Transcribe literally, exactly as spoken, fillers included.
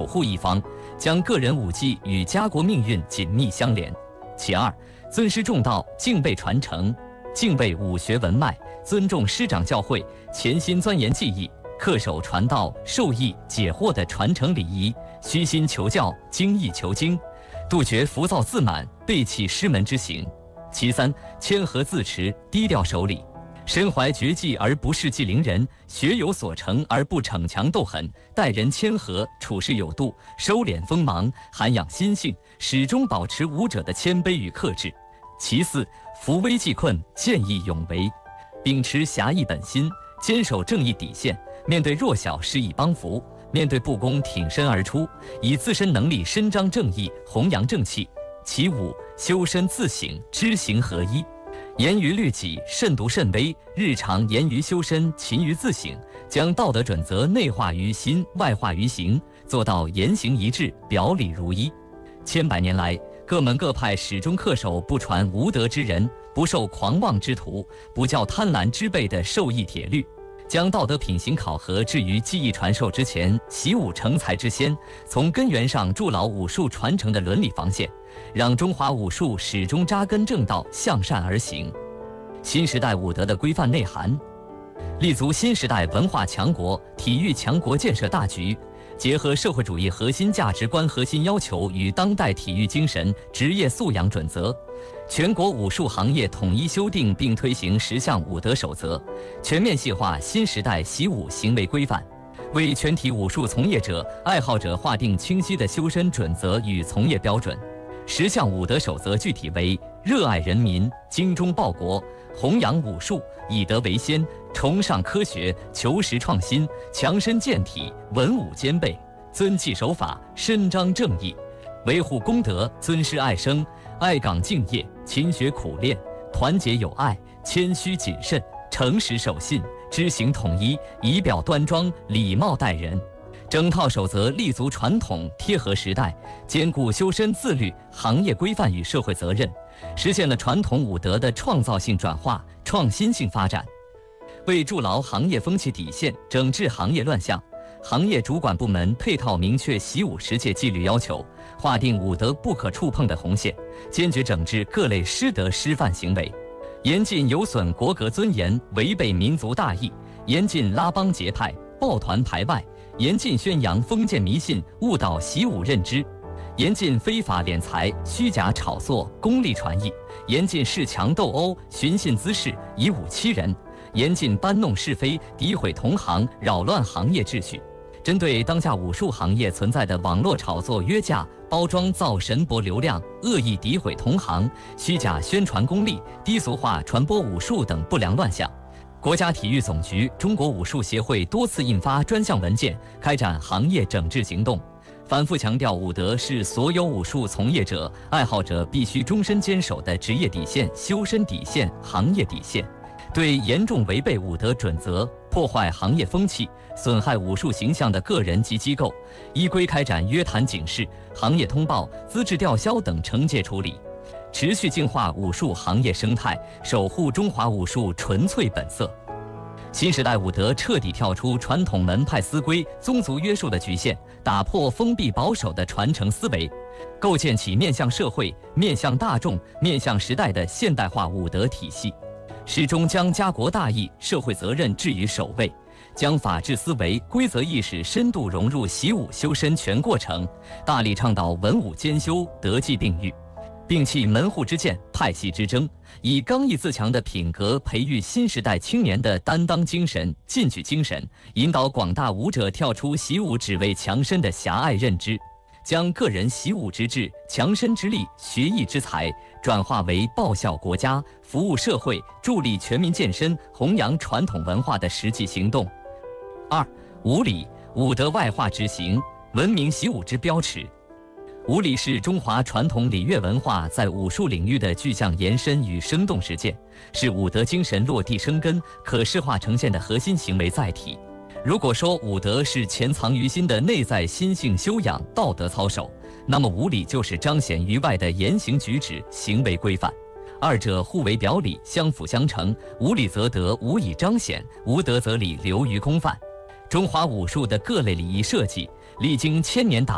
护一方，将个人武技与家国命运紧密相连。其二，尊师重道，敬畏传承，敬畏武学文脉，尊重师长教诲，潜心钻研技艺，恪守传道授意解惑的传承礼仪，虚心求教，精益求精，杜绝浮躁自满、背弃师门之行。其三，谦和自持，低调守礼，身怀绝技而不恃技凌人，学有所成而不逞强斗狠，待人谦和，处事有度，收敛锋芒，涵养心性，始终保持武者的谦卑与克制。其四，扶危济困，见义勇为，秉持侠义本心，坚守正义底线，面对弱小施以帮扶，面对不公挺身而出，以自身能力伸张正义，弘扬正气。其五，修身自省，知行合一，严于律己，慎独慎微，日常严于修身，勤于自省，将道德准则内化于心，外化于行，做到言行一致，表里如一。千百年来，各门各派始终恪守不传无德之人，不受狂妄之徒，不教贪婪之辈的授义铁律，将道德品行考核置于技艺传授之前，习武成才之先，从根源上筑牢武术传承的伦理防线，让中华武术始终扎根正道，向善而行。新时代武德的规范内涵，立足新时代文化强国、体育强国建设大局，结合社会主义核心价值观核心要求与当代体育精神、职业素养准则，全国武术行业统一修订并推行十项武德守则，全面细化新时代习武行为规范，为全体武术从业者、爱好者划定清晰的修身准则与从业标准。十项武德守则具体为：热爱人民、精忠报国、弘扬武术、以德为先、崇尚科学、求实创新、强身健体、文武兼备、遵纪守法、伸张正义、维护公德、尊师爱生、爱岗敬业、勤学苦练、团结友爱、谦虚谨慎、诚实守信、知行统一、仪表端庄、礼貌待人。整套守则立足传统，贴合时代，兼顾修身自律、行业规范与社会责任，实现了传统武德的创造性转化、创新性发展。为筑牢行业风气底线，整治行业乱象，行业主管部门配套明确习武十戒纪律要求，划定武德不可触碰的红线，坚决整治各类失德失范行为，严禁有损国格尊严、违背民族大义，严禁拉帮结派、抱团排外，严禁宣扬封建迷信、误导习武认知，严禁非法敛财、虚假炒作、功利传译，严禁恃强斗殴、寻衅滋事、以武欺人，严禁搬弄是非、诋毁同行、扰乱行业秩序。针对当下武术行业存在的网络炒作、约架、包装造神博流量、恶意诋毁同行、虚假宣传功利、低俗化传播武术等不良乱象，国家体育总局、中国武术协会多次印发专项文件，开展行业整治行动，反复强调武德是所有武术从业者、爱好者必须终身坚守的职业底线、修身底线、行业底线。对严重违背武德准则、破坏行业风气、损害武术形象的个人及机构，依规开展约谈警示、行业通报、资质吊销等惩戒处理，持续净化武术行业生态，守护中华武术纯粹本色。新时代武德彻底跳出传统门派思规、宗族约束的局限，打破封闭保守的传承思维，构建起面向社会、面向大众、面向时代的现代化武德体系。始终将家国大义、社会责任置于首位，将法治思维、规则意识深度融入习武修身全过程，大力倡导文武兼修、德技并育，摒弃门户之见、派系之争，以刚毅自强的品格培育新时代青年的担当精神、进取精神，引导广大武者跳出习武只为强身的狭隘认知，将个人习武之志、强身之力、学艺之才转化为报效国家、服务社会、助力全民健身、弘扬传统文化的实际行动。二、武礼，武德外化执行，文明习武之标尺。武礼是中华传统礼乐文化在武术领域的具象延伸与生动实践，是武德精神落地生根、可视化呈现的核心行为载体。如果说武德是潜藏于心的内在心性修养、道德操守，那么武礼就是彰显于外的言行举止、行为规范。二者互为表里，相辅相成，无礼则德无以彰显，无德则礼流于空泛。中华武术的各类礼仪设计，历经千年打